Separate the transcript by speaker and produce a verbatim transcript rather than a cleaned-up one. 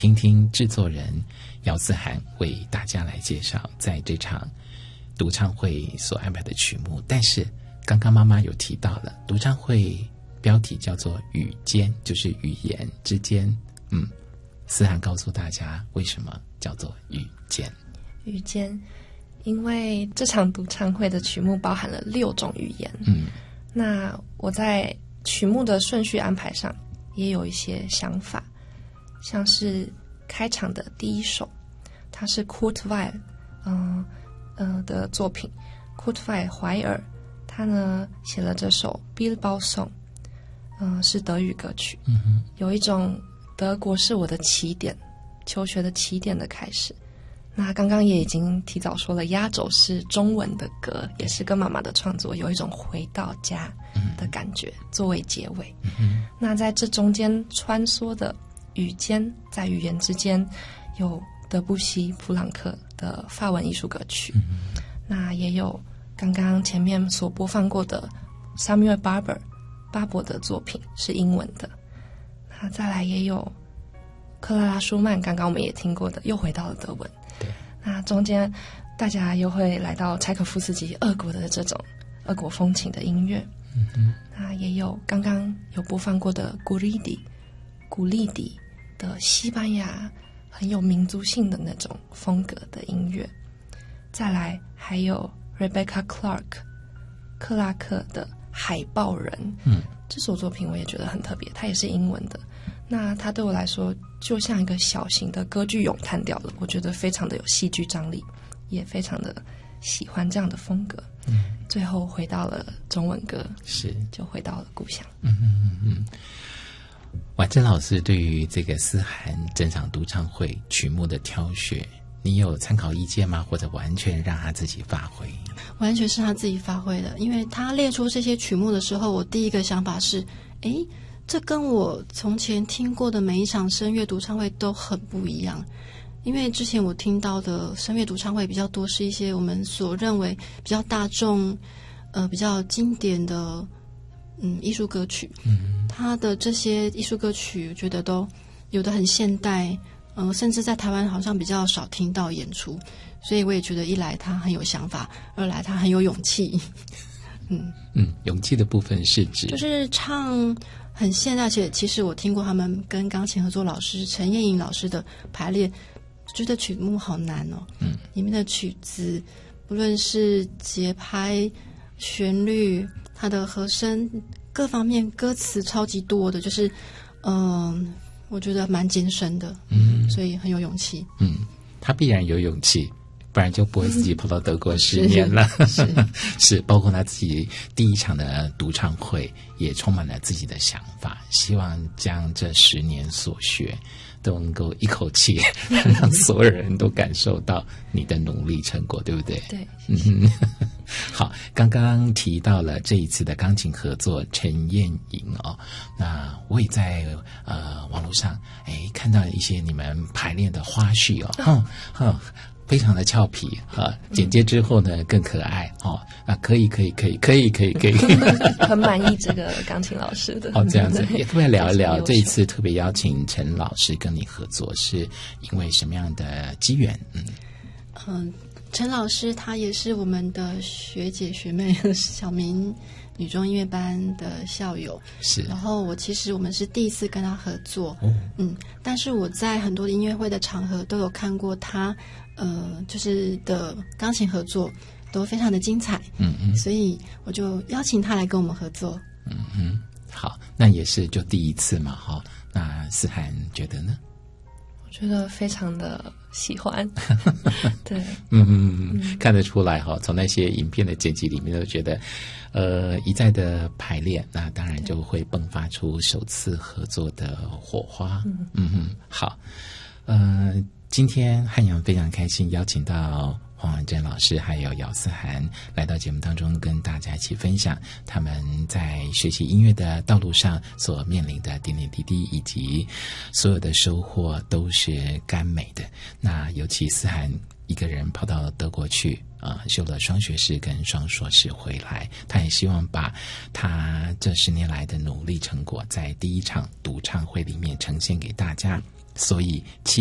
Speaker 1: 听听制作人姚思涵为大家来介绍在这场独唱会所安排的曲目。但是刚刚妈妈有提到了独唱会标题叫做语间，就是语言之间。嗯，思涵告诉大家为什么叫做语间。
Speaker 2: 语间因为这场独唱会的曲目包含了六种语言。
Speaker 1: 嗯，
Speaker 2: 那我在曲目的顺序安排上也有一些想法，像是开场的第一首，它是 Kurt Weill 嗯、呃呃、的作品。 Kurt Weill 怀尔他呢写了这首 Billboard Song， 嗯、呃，是德语歌曲。
Speaker 1: 嗯哼，
Speaker 2: 有一种德国是我的起点，求学的起点的开始。那刚刚也已经提早说了，压轴是中文的歌，也是跟妈妈的创作有一种回到家的感觉作为结尾。
Speaker 1: 嗯，
Speaker 2: 那在这中间穿梭的语间，在语言之间有德布西、普朗克的法文艺术歌曲。
Speaker 1: 嗯，
Speaker 2: 那也有刚刚前面所播放过的 Samuel Barber 巴伯的作品是英文的。那再来也有克拉拉舒曼，刚刚我们也听过的，又回到了德文。
Speaker 1: 对，
Speaker 2: 那中间大家又会来到柴可夫斯基俄国的这种俄国风情的音乐。
Speaker 1: 嗯哼，
Speaker 2: 那也有刚刚有播放过的古丽迪古丽迪的西班牙很有民族性的那种风格的音乐。再来还有 Rebecca Clark 克拉克的海豹人。
Speaker 1: 嗯，
Speaker 2: 这首作品我也觉得很特别，它也是英文的。那它对我来说就像一个小型的歌剧咏叹调了，我觉得非常的有戏剧张力，也非常的喜欢这样的风格。
Speaker 1: 嗯，
Speaker 2: 最后回到了中文歌，
Speaker 1: 是
Speaker 2: 就回到了故乡。
Speaker 1: 嗯嗯嗯。婉珍老师对于这个思涵整场独唱会曲目的挑选，你有参考意见吗？或者完全让他自己发挥？
Speaker 3: 完全是他自己发挥的，因为他列出这些曲目的时候，我第一个想法是，诶，这跟我从前听过的每一场声乐独唱会都很不一样。因为之前我听到的声乐独唱会比较多是一些我们所认为比较大众呃比较经典的嗯艺术歌曲。
Speaker 1: 嗯，
Speaker 3: 他的这些艺术歌曲我觉得都有的很现代，呃甚至在台湾好像比较少听到演出，所以我也觉得一来他很有想法，二来他很有勇气。嗯
Speaker 1: 嗯，勇气的部分是指
Speaker 3: 就是唱很现代，而且其实我听过他们跟钢琴合作老师陈燕颖老师的排练，觉得曲目好难哦。
Speaker 1: 嗯，里
Speaker 3: 面的曲子不论是节拍、旋律、它的和声各方面，歌词超级多的，就是嗯、呃，我觉得蛮艰深的。
Speaker 1: 嗯，
Speaker 3: 所以很有勇气。
Speaker 1: 嗯，他必然有勇气，不然就不会自己跑到德国十年了。
Speaker 3: 是,
Speaker 1: 是包括他自己第一场的独唱会也充满了自己的想法，希望将这十年所学都能够一口气让所有人都感受到你的努力成果，对不对？
Speaker 2: 对，
Speaker 1: 嗯，好，刚刚提到了这一次的钢琴合作陈燕颖哦，那我也在呃网络上哎看到一些你们排练的花絮哦，哼哼。非常的俏皮啊！剪接之后呢，更可爱哦啊！可以，可以，可以，可以，可以，可以，
Speaker 2: 很满意这个钢琴老师的
Speaker 1: 哦，这样子也特别聊一聊。这一次特别邀请陈老师跟你合作，是因为什么样的机缘？嗯
Speaker 3: 嗯，陈老师他也是我们的学姐学妹，小明女中音乐班的校友。
Speaker 1: 是，
Speaker 3: 然后我其实我们是第一次跟他合作，
Speaker 1: 哦，
Speaker 3: 嗯，但是我在很多的音乐会的场合都有看过他。呃，就是的钢琴合作都非常的精彩，
Speaker 1: 嗯嗯，
Speaker 3: 所以我就邀请他来跟我们合作。
Speaker 1: 嗯嗯，好，那也是就第一次嘛，哈。那思涵觉得呢？
Speaker 2: 我觉得非常的喜欢，对，
Speaker 1: 嗯嗯嗯，看得出来哈，从那些影片的剪辑里面都觉得，呃，一再的排练，那当然就会迸发出首次合作的火花。嗯嗯嗯，好，呃。今天汉阳非常开心邀请到黄婉珍老师还有姚思涵来到节目当中，跟大家一起分享他们在学习音乐的道路上所面临的点点滴滴，以及所有的收获都是甘美的。那尤其思涵一个人跑到德国去啊、呃，修了双学士跟双硕士回来，他也希望把他这十年来的努力成果在第一场独唱会里面呈现给大家。 所以